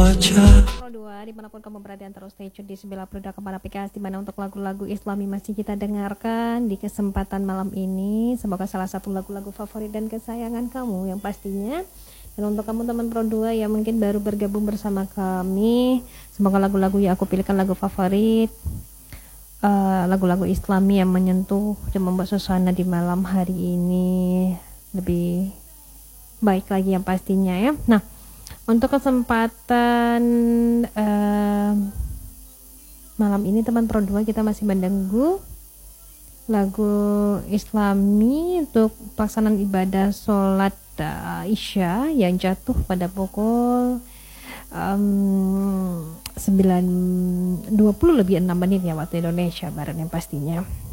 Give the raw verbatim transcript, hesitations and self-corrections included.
Pro dua, dimanapun kamu berada antara stay tune di sembilan puluh dua koma P K S, dimana untuk lagu-lagu Islami masih kita dengarkan di kesempatan malam ini. Semoga salah satu lagu-lagu favorit dan kesayangan kamu yang pastinya. Dan untuk kamu teman Pro dua yang mungkin baru bergabung bersama kami, semoga lagu-lagu yang aku pilihkan lagu favorit, uh, lagu-lagu Islami yang menyentuh dan membuat suasana di malam hari ini lebih baik lagi yang pastinya ya. Nah, untuk kesempatan uh, malam ini teman Pro dua kita masih menunggu lagu Islami untuk pelaksanaan ibadah sholat uh, Isya yang jatuh pada pukul um, sembilan dua puluh lebih enam menit ya waktu Indonesia Barat yang pastinya.